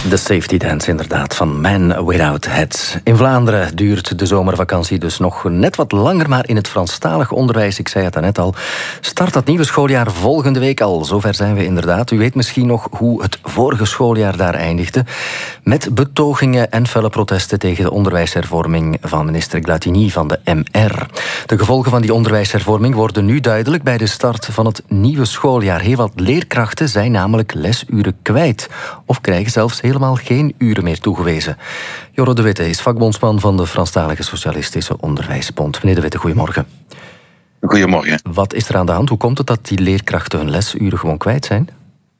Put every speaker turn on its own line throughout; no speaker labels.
De Safety Dance inderdaad, van Man Without Head. In Vlaanderen duurt de zomervakantie dus nog net wat langer, maar in het Franstalig onderwijs, ik zei het daarnet al, start dat nieuwe schooljaar volgende week al. Zover zijn we inderdaad. U weet misschien nog hoe het vorige schooljaar daar eindigde. Met betogingen en felle protesten tegen de onderwijshervorming van minister Glatini van de MR. De gevolgen van die onderwijshervorming worden nu duidelijk bij de start van het nieuwe schooljaar. Heel wat leerkrachten zijn namelijk lesuren kwijt of krijgen zelfs helemaal geen uren meer toegewezen. Jorre de Witte is vakbondsman van de Franstalige Socialistische Onderwijsbond. Meneer de Witte, goedemorgen.
Goedemorgen.
Wat is er aan de hand? Hoe komt het dat die leerkrachten hun lesuren gewoon kwijt zijn?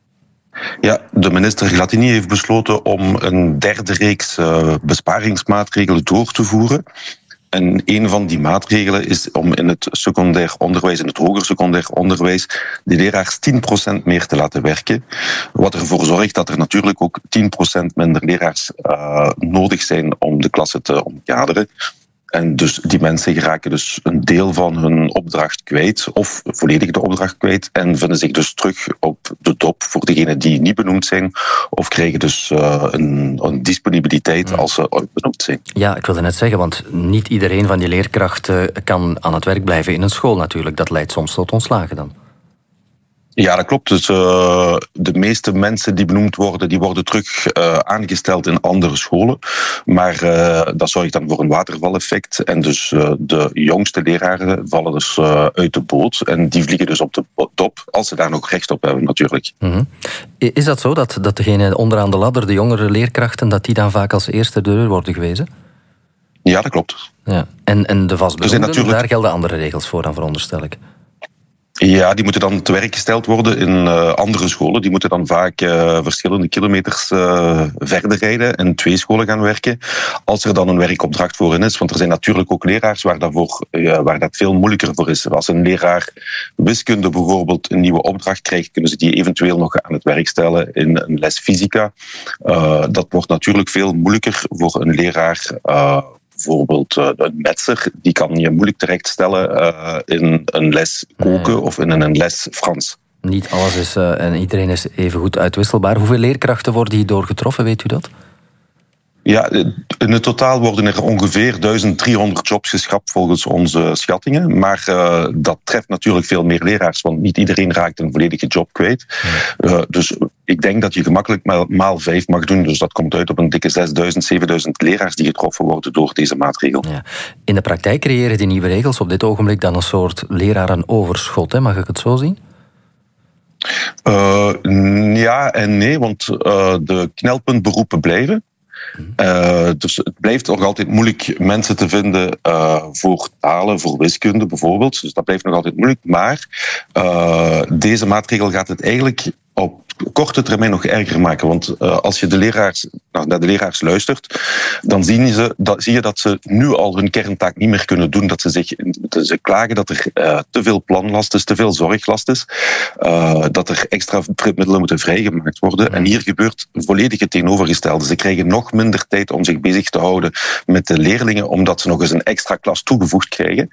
Ja, de minister Glatini heeft besloten om een derde reeks besparingsmaatregelen door te voeren. En een van die maatregelen is om in het secundair onderwijs, in het hoger secundair onderwijs, de leraars 10% meer te laten werken. Wat ervoor zorgt dat er natuurlijk ook 10% minder leraars nodig zijn om de klasse te omkaderen. En dus die mensen geraken dus een deel van hun opdracht kwijt, of volledig de opdracht kwijt, en vinden zich dus terug op de dop voor degenen die niet benoemd zijn, of krijgen dus een disponibiliteit als ze benoemd zijn.
Ja, ik wilde net zeggen, want niet iedereen van die leerkrachten kan aan het werk blijven in een school natuurlijk. Dat leidt soms tot ontslagen dan.
Ja, dat klopt. Dus de meeste mensen die benoemd worden, die worden terug aangesteld in andere scholen. Maar dat zorgt dan voor een watervaleffect. En dus de jongste leraren vallen dus uit de boot. En die vliegen dus op de top, als ze daar nog recht op hebben natuurlijk.
Mm-hmm. Is dat zo, dat degene onderaan de ladder, de jongere leerkrachten, dat die dan vaak als eerste de deur worden gewezen?
Ja, dat klopt.
Ja. En de vastbenoemden,
natuurlijk...
daar gelden andere regels voor dan, veronderstel ik.
Ja, die moeten dan te werk gesteld worden in andere scholen. Die moeten dan vaak verschillende kilometers verder rijden en 2 scholen gaan werken. Als er dan een werkopdracht voor hen is. Want er zijn natuurlijk ook leraars waar dat veel moeilijker voor is. Als een leraar wiskunde bijvoorbeeld een nieuwe opdracht krijgt, kunnen ze die eventueel nog aan het werk stellen in een les fysica. Dat wordt natuurlijk veel moeilijker voor een leraar. Bijvoorbeeld een metser, die kan je moeilijk terechtstellen in een les koken of in een les Frans.
Niet alles is en iedereen is even goed uitwisselbaar. Hoeveel leerkrachten worden hierdoor getroffen, weet u dat?
Ja, in het totaal worden er ongeveer 1300 jobs geschrapt volgens onze schattingen. Maar dat treft natuurlijk veel meer leraars, want niet iedereen raakt een volledige job kwijt. Dus ik denk dat je gemakkelijk maal 5 mag doen. Dus dat komt uit op een dikke 6000, 7000 leraars die getroffen worden door deze maatregel. Ja.
In de praktijk creëren die nieuwe regels op dit ogenblik dan een soort lerarenoverschot, hè? Mag ik het zo zien?
Ja en nee, want de knelpuntberoepen blijven. Dus het blijft nog altijd moeilijk mensen te vinden voor talen, voor wiskunde bijvoorbeeld. Dus dat blijft nog altijd moeilijk. Maar deze maatregel gaat het eigenlijk op korte termijn nog erger maken. Want als je naar de leraars luistert, dan zie je dat ze nu al hun kerntaak niet meer kunnen doen. Dat ze klagen dat er te veel planlast is, te veel zorglast is. Dat er extra middelen moeten vrijgemaakt worden. En hier gebeurt volledig het tegenovergestelde. Ze krijgen nog minder tijd om zich bezig te houden met de leerlingen, omdat ze nog eens een extra klas toegevoegd krijgen.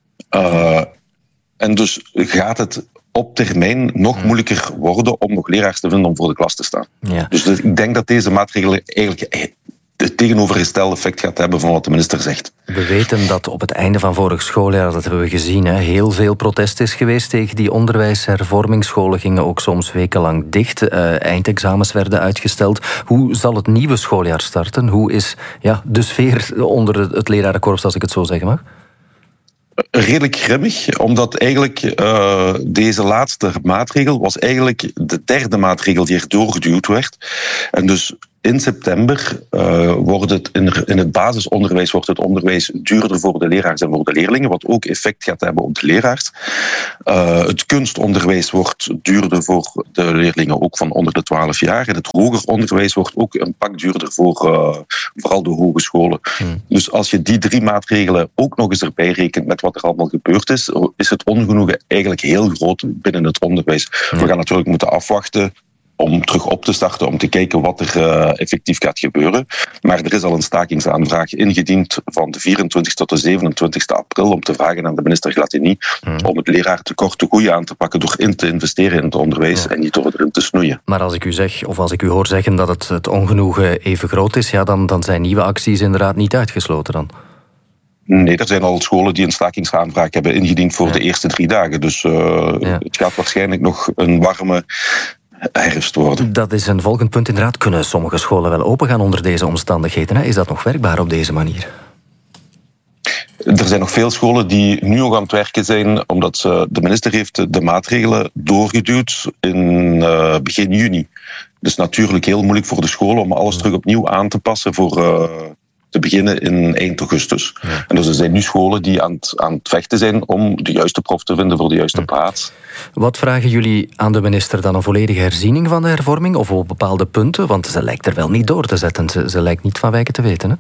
En dus gaat het op termijn nog moeilijker worden om nog leraars te vinden om voor de klas te staan. Ja. Dus ik denk dat deze maatregel eigenlijk het tegenovergestelde effect gaat hebben van wat de minister zegt.
We weten dat op het einde van vorig schooljaar, dat hebben we gezien, heel veel protest is geweest tegen die onderwijshervorming. Scholen gingen ook soms wekenlang dicht. Eindexamens werden uitgesteld. Hoe zal het nieuwe schooljaar starten? Hoe is de sfeer onder het lerarenkorps, als ik het zo zeggen mag?
Redelijk grimmig, omdat eigenlijk deze laatste maatregel was eigenlijk de derde maatregel die er doorgeduwd werd. En dus in september wordt het in het basisonderwijs wordt het onderwijs duurder voor de leraars en voor de leerlingen, wat ook effect gaat hebben op de leraars. Het kunstonderwijs wordt duurder voor de leerlingen, ook van onder de 12 jaar. En het hoger onderwijs wordt ook een pak duurder voor vooral de hogescholen. Dus als je die 3 maatregelen ook nog eens erbij rekent met wat er allemaal gebeurd is het ongenoegen eigenlijk heel groot binnen het onderwijs. We gaan natuurlijk moeten afwachten om terug op te starten, om te kijken wat er effectief gaat gebeuren. Maar er is al een stakingsaanvraag ingediend van de 24 tot de 27 april om te vragen aan de minister Glatini om het leraartekort te goede aan te pakken door in te investeren in het onderwijs en niet door erin te snoeien.
Maar als ik u zeg, of als ik u hoor zeggen dat het ongenoegen even groot is, dan zijn nieuwe acties inderdaad niet uitgesloten dan?
Nee, er zijn al scholen die een stakingsaanvraag hebben ingediend voor de eerste 3 dagen. Dus het gaat waarschijnlijk nog een warme herfst worden.
Dat is een volgend punt inderdaad. Kunnen sommige scholen wel open gaan onder deze omstandigheden? Is dat nog werkbaar op deze manier?
Er zijn nog veel scholen die nu nog aan het werken zijn, omdat de minister heeft de maatregelen doorgeduwd in begin juni. Dus natuurlijk heel moeilijk voor de scholen om alles terug opnieuw aan te passen voor te beginnen in eind augustus. En dus er zijn nu scholen die aan het vechten zijn om de juiste prof te vinden voor de juiste plaats.
Wat vragen jullie aan de minister dan? Een volledige herziening van de hervorming of op bepaalde punten? Want ze lijkt er wel niet door te zetten. Ze lijkt niet van wijken te weten, hè?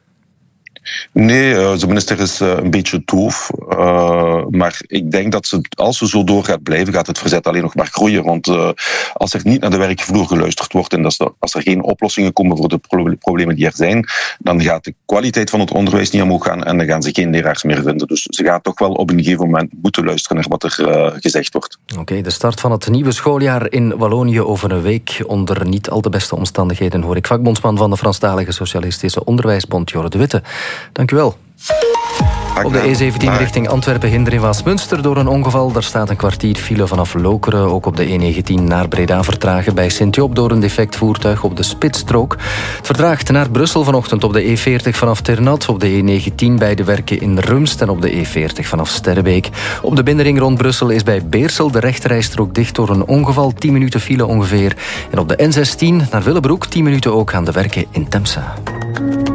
Nee, de minister is een beetje doof. Maar ik denk dat als ze zo door gaat blijven, gaat het verzet alleen nog maar groeien. Want als er niet naar de werkvloer geluisterd wordt en als er geen oplossingen komen voor de problemen die er zijn, dan gaat de kwaliteit van het onderwijs niet omhoog gaan en dan gaan ze geen leraars meer vinden. Dus ze gaat toch wel op een gegeven moment moeten luisteren naar wat er gezegd wordt.
Oké, de start van het nieuwe schooljaar in Wallonië over een week onder niet al te beste omstandigheden, hoor ik vakbondsman van de Franstalige Socialistische Onderwijsbond, Jorre de Witte. Dank u wel. Op de E17 richting Antwerpen-Ginder in Waasmunster door een ongeval. Daar staat een kwartier file vanaf Lokeren. Ook op de E19 naar Breda vertragen bij Sint-Job door een defect voertuig op de spitsstrook. Het vertraagt naar Brussel vanochtend op de E40 vanaf Ternat, op de E19 bij de werken in Rumst en op de E40 vanaf Sterrebeek. Op de binnenring rond Brussel is bij Beersel de rechterrijstrook dicht door een ongeval. 10 minuten file ongeveer. En op de N16 naar Willebroek 10 minuten ook aan de werken in Temse.